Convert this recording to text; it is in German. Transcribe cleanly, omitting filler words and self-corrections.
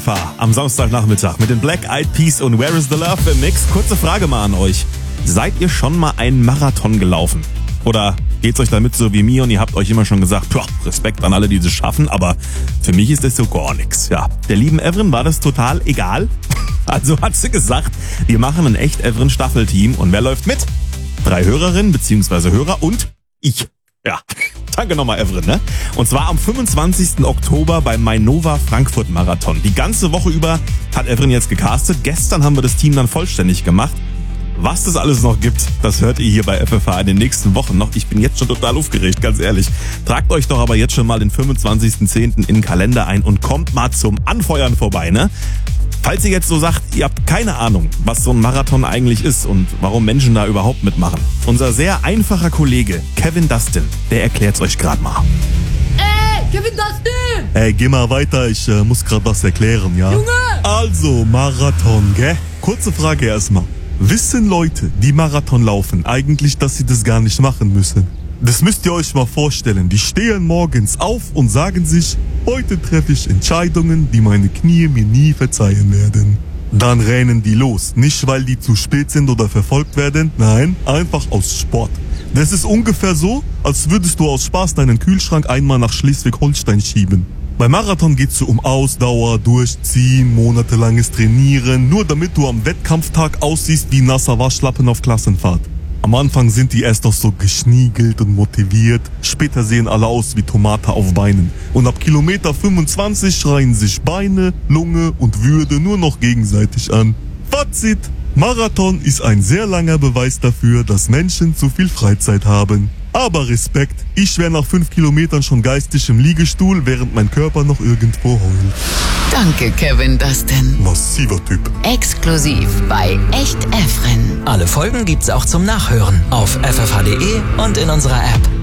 Am Samstagnachmittag mit den Black Eyed Peas und Where is the Love im Mix. Kurze Frage mal an euch. Seid ihr schon mal einen Marathon gelaufen? Oder geht's euch damit so wie mir und ihr habt euch immer schon gesagt, Respekt an alle, die das schaffen, aber für mich ist das so gar nichts. Ja, der lieben Evren war das total egal. Also hat sie gesagt, wir machen ein echt Evren Staffelteam und wer läuft mit? 3 Hörerinnen bzw. Hörer und ich. Ja, danke nochmal Evren, ne? Und zwar am 25. Oktober beim Mainova Frankfurt Marathon. Die ganze Woche über hat Evren jetzt gecastet. Gestern haben wir das Team dann vollständig gemacht. Was das alles noch gibt, das hört ihr hier bei FFH in den nächsten Wochen noch. Ich bin jetzt schon total aufgeregt, ganz ehrlich. Tragt euch doch aber jetzt schon mal den 25.10. in den Kalender ein und kommt mal zum Anfeuern vorbei, ne? Falls ihr jetzt so sagt, ihr habt keine Ahnung, was so ein Marathon eigentlich ist und warum Menschen da überhaupt mitmachen. Unser sehr einfacher Kollege Kevin Dustin, der erklärt's euch gerade mal. Kevin Dustin! Ey, geh mal weiter, ich muss gerade was erklären, ja? Junge! Also, Marathon, gell? Kurze Frage erstmal. Wissen Leute, die Marathon laufen, eigentlich, dass sie das gar nicht machen müssen? Das müsst ihr euch mal vorstellen. Die stehen morgens auf und sagen sich, heute treffe ich Entscheidungen, die meine Knie mir nie verzeihen werden. Dann rennen die los. Nicht, weil die zu spät sind oder verfolgt werden. Nein, einfach aus Sport. Das ist ungefähr so, als würdest du aus Spaß deinen Kühlschrank einmal nach Schleswig-Holstein schieben. Beim Marathon geht's so um Ausdauer, Durchziehen, monatelanges Trainieren, nur damit du am Wettkampftag aussiehst wie nasser Waschlappen auf Klassenfahrt. Am Anfang sind die erst noch so geschniegelt und motiviert, später sehen alle aus wie Tomate auf Beinen. Und ab Kilometer 25 schreien sich Beine, Lunge und Würde nur noch gegenseitig an. Fazit: Marathon ist ein sehr langer Beweis dafür, dass Menschen zu viel Freizeit haben. Aber Respekt, ich wäre nach 5 Kilometern schon geistig im Liegestuhl, während mein Körper noch irgendwo heult. Danke, Kevin Dustin. Massiver Typ. Exklusiv bei Echt Efren. Alle Folgen gibt's auch zum Nachhören auf ffh.de und in unserer App.